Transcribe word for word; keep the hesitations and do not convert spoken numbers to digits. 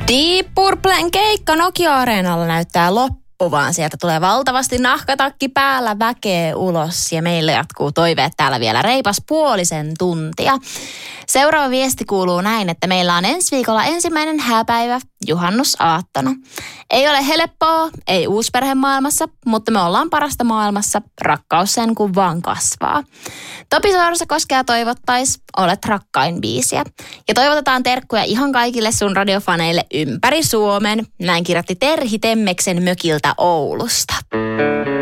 Deep Purplen keikka Nokia-areenalla näyttää loppuvaan. Sieltä tulee valtavasti nahkatakki päällä väkeä ulos ja meille jatkuu toiveet täällä vielä reipas puolisen tuntia. Seuraava viesti kuuluu näin, että meillä on ensi viikolla ensimmäinen hääpäivä juhannusaattona. Ei ole helppoa, ei uusperhemaailmassa, mutta me ollaan parasta maailmassa. Rakkaus sen kun vaan kasvaa. Topi Sorsa koskea toivottais, olet rakkain biisiä. Ja toivotetaan terkkuja ihan kaikille sun radiofaneille ympäri Suomen. Näin kirjoitti Terhi Temmeksen mökiltä Oulusta.